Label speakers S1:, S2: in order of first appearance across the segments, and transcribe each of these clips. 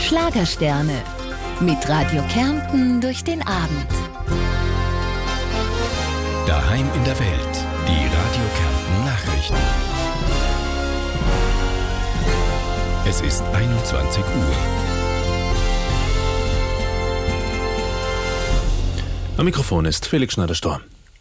S1: Schlagersterne. Mit Radio Kärnten durch den Abend.
S2: Daheim in der Welt. Die Radio Kärnten Nachrichten. Es ist 21 Uhr.
S3: Am Mikrofon ist Felix Schneider-Storr.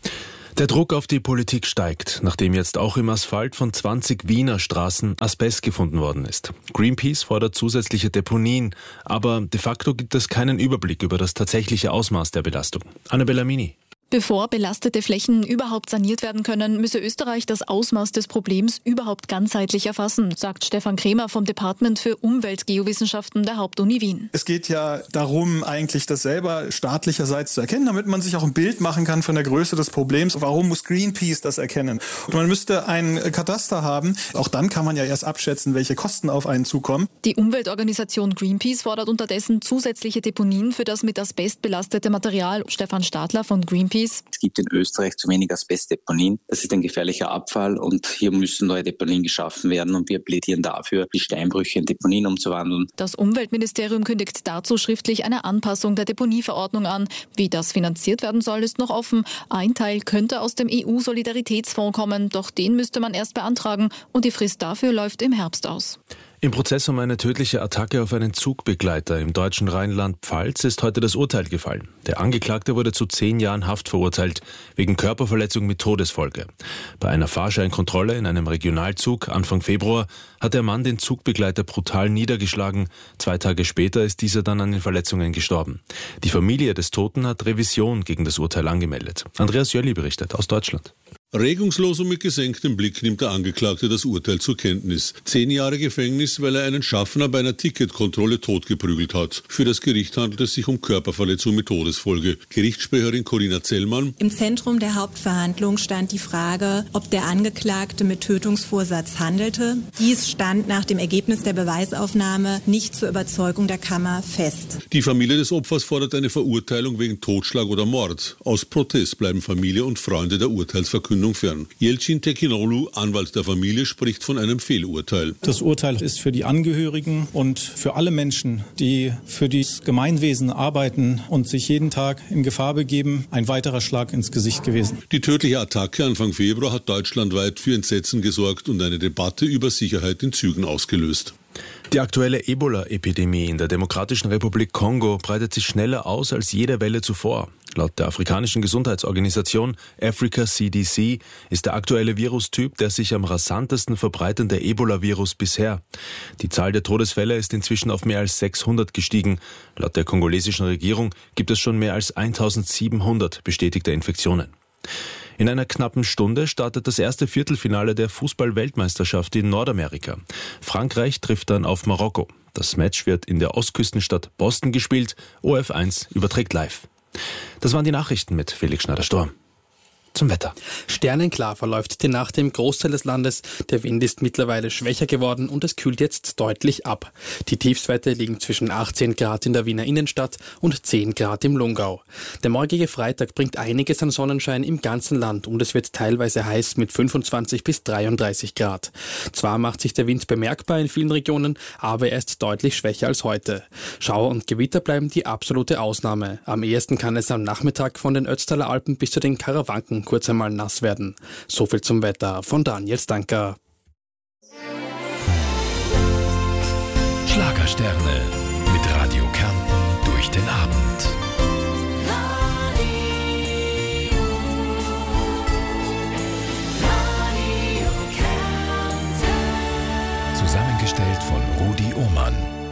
S3: Der Druck auf die Politik steigt, nachdem jetzt auch im Asphalt von 20 Wiener Straßen Asbest gefunden worden ist. Greenpeace fordert zusätzliche Deponien, aber de facto gibt es keinen Überblick über das tatsächliche Ausmaß der Belastung. Anne Bellamini.
S4: Bevor belastete Flächen überhaupt saniert werden können, müsse Österreich das Ausmaß des Problems überhaupt ganzheitlich erfassen, sagt Stefan Kremer vom Department für Umweltgeowissenschaften der Hauptuni Wien.
S5: Es geht ja darum, eigentlich das selber staatlicherseits zu erkennen, damit man sich auch ein Bild machen kann von der Größe des Problems. Warum muss Greenpeace das erkennen? Und man müsste ein Kataster haben. Auch dann kann man ja erst abschätzen, welche Kosten auf einen zukommen.
S4: Die Umweltorganisation Greenpeace fordert unterdessen zusätzliche Deponien für das mit Asbest belastete Material. Stefan Stadler von Greenpeace.
S6: Es gibt in Österreich zu wenig Asbestdeponien. Das ist ein gefährlicher Abfall und hier müssen neue Deponien geschaffen werden und wir plädieren dafür, die Steinbrüche in Deponien umzuwandeln.
S4: Das Umweltministerium kündigt dazu schriftlich eine Anpassung der Deponieverordnung an. Wie das finanziert werden soll, ist noch offen. Ein Teil könnte aus dem EU-Solidaritätsfonds kommen, doch den müsste man erst beantragen und die Frist dafür läuft im Herbst aus.
S3: Im Prozess um eine tödliche Attacke auf einen Zugbegleiter im deutschen Rheinland-Pfalz ist heute das Urteil gefallen. Der Angeklagte wurde zu 10 Jahren Haft verurteilt, wegen Körperverletzung mit Todesfolge. Bei einer Fahrscheinkontrolle in einem Regionalzug Anfang Februar hat der Mann den Zugbegleiter brutal niedergeschlagen. 2 Tage später ist dieser dann an den Verletzungen gestorben. Die Familie des Toten hat Revision gegen das Urteil angemeldet. Andreas Jölli berichtet aus Deutschland.
S7: Regungslos und mit gesenktem Blick nimmt der Angeklagte das Urteil zur Kenntnis. 10 Jahre Gefängnis, weil er einen Schaffner bei einer Ticketkontrolle totgeprügelt hat. Für das Gericht handelt es sich um Körperverletzung mit Todesfolge. Gerichtssprecherin Corinna Zellmann.
S8: Im Zentrum der Hauptverhandlung stand die Frage, ob der Angeklagte mit Tötungsvorsatz handelte. Dies stand nach dem Ergebnis der Beweisaufnahme nicht zur Überzeugung der Kammer fest.
S7: Die Familie des Opfers fordert eine Verurteilung wegen Totschlag oder Mord. Aus Protest bleiben Familie und Freunde der Urteilsverkündung fern. Yelcin Tekinoglu, Anwalt der Familie, spricht von einem Fehlurteil.
S9: Das Urteil ist für die Angehörigen und für alle Menschen, die für das Gemeinwesen arbeiten und sich jeden Tag in Gefahr begeben, ein weiterer Schlag ins Gesicht gewesen.
S7: Die tödliche Attacke Anfang Februar hat deutschlandweit für Entsetzen gesorgt und eine Debatte über Sicherheit in Zügen ausgelöst.
S3: Die aktuelle Ebola-Epidemie in der Demokratischen Republik Kongo breitet sich schneller aus als jede Welle zuvor. Laut der afrikanischen Gesundheitsorganisation Africa CDC ist der aktuelle Virustyp der sich am rasantesten verbreitende Ebola-Virus bisher. Die Zahl der Todesfälle ist inzwischen auf mehr als 600 gestiegen. Laut der kongolesischen Regierung gibt es schon mehr als 1700 bestätigte Infektionen. In einer knappen Stunde startet das erste Viertelfinale der Fußball-Weltmeisterschaft in Nordamerika. Frankreich trifft dann auf Marokko. Das Match wird in der Ostküstenstadt Boston gespielt. ORF1 überträgt live. Das waren die Nachrichten mit Felix Schneider-Storr. Zum Wetter.
S10: Sternenklar verläuft die Nacht im Großteil des Landes. Der Wind ist mittlerweile schwächer geworden und es kühlt jetzt deutlich ab. Die Tiefstwerte liegen zwischen 18 Grad in der Wiener Innenstadt und 10 Grad im Lungau. Der morgige Freitag bringt einiges an Sonnenschein im ganzen Land und es wird teilweise heiß mit 25 bis 33 Grad. Zwar macht sich der Wind bemerkbar in vielen Regionen, aber er ist deutlich schwächer als heute. Schauer und Gewitter bleiben die absolute Ausnahme. Am ehesten kann es am Nachmittag von den Ötztaler Alpen bis zu den Karawanken kurz einmal nass werden. So viel zum Wetter von Daniel Stanker.
S2: Schlagersterne mit Radio Kärnten durch den Abend. Radio Kärnten. Zusammengestellt von Rudi Ohmann.